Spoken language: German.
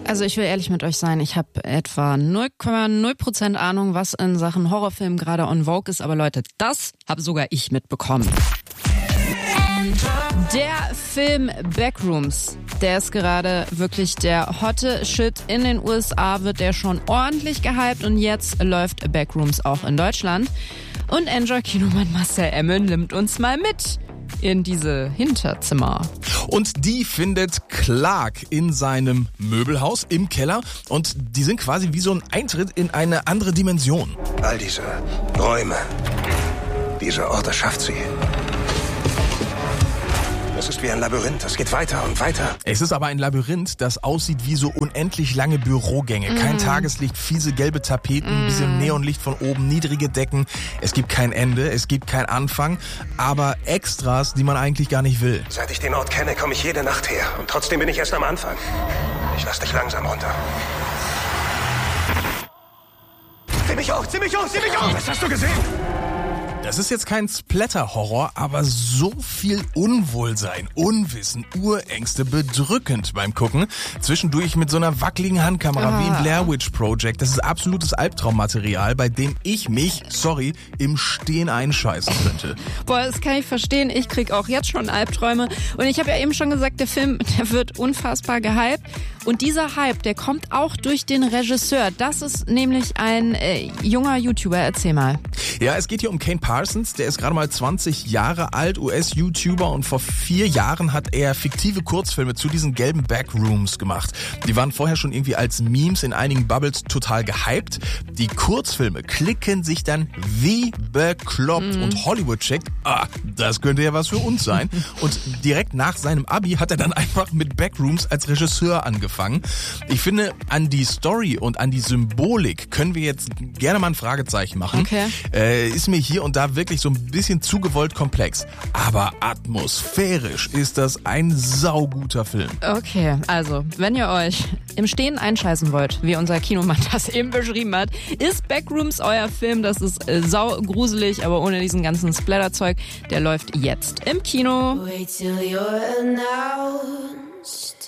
Also ich will ehrlich mit euch sein, ich habe etwa 0,0% Ahnung, was in Sachen Horrorfilm gerade on vogue ist, aber Leute, das habe sogar ich mitbekommen. Der Film Backrooms, der ist gerade wirklich der hotte Shit. In den USA wird der schon ordentlich gehypt und jetzt läuft Backrooms auch in Deutschland. Und Enjoy-Kinomann Marcel Emme nimmt uns mal mit in diese Hinterzimmer. Und die findet Clark in seinem Möbelhaus im Keller und die sind quasi wie so ein Eintritt in eine andere Dimension. All diese Räume, diese Orte schafft sie. Es ist wie ein Labyrinth, es geht weiter und weiter. Es ist aber ein Labyrinth, das aussieht wie so unendlich lange Bürogänge. Kein Tageslicht, fiese gelbe Tapeten, ein bisschen Neonlicht von oben, niedrige Decken. Es gibt kein Ende, es gibt keinen Anfang, aber Extras, die man eigentlich gar nicht will. Seit ich den Ort kenne, komme ich jede Nacht her. Und trotzdem bin ich erst am Anfang. Ich lass dich langsam runter. Zieh mich hoch, zieh mich hoch, zieh mich hoch! Was hast du gesehen? Das ist jetzt kein Splatter-Horror, aber so viel Unwohlsein, Unwissen, Urängste, bedrückend beim Gucken. Zwischendurch mit so einer wackeligen Handkamera wie im Blair Witch Project. Das ist absolutes Albtraummaterial, bei dem ich mich, im Stehen einscheißen könnte. Boah, das kann ich verstehen. Ich krieg auch jetzt schon Albträume. Und ich habe ja eben schon gesagt, der Film, der wird unfassbar gehypt. Und dieser Hype, der kommt auch durch den Regisseur. Das ist nämlich ein junger YouTuber. Erzähl mal. Ja, es geht hier um Kane Parsons, der ist gerade mal 20 Jahre alt, US-YouTuber und vor 4 Jahren hat er fiktive Kurzfilme zu diesen gelben Backrooms gemacht. Die waren vorher schon irgendwie als Memes in einigen Bubbles total gehypt. Die Kurzfilme klicken sich dann wie bekloppt und Hollywood checkt, das könnte ja was für uns sein. Und direkt nach seinem Abi hat er dann einfach mit Backrooms als Regisseur angefangen. Ich finde, an die Story und an die Symbolik können wir jetzt gerne mal ein Fragezeichen machen. Okay. Ist mir hier und da wirklich so ein bisschen zu gewollt komplex. Aber atmosphärisch ist das ein sauguter Film. Okay, also, wenn ihr euch im Stehen einscheißen wollt, wie unser Kinomann das eben beschrieben hat, ist Backrooms euer Film. Das ist saugruselig, aber ohne diesen ganzen Splatter-Zeug. Der läuft jetzt im Kino. Wait till you're announced.